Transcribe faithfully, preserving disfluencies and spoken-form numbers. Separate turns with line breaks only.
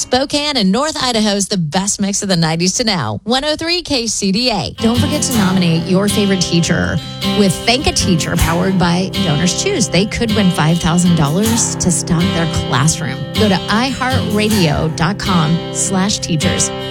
Spokane and North Idaho's the best mix of the nineties to now. one oh three K C D A. Don't forget to nominate your favorite teacher with Thank a Teacher, powered by Donors Choose. They could win five thousand dollars to stock their classroom. Go to iHeartRadio.com slash teachers.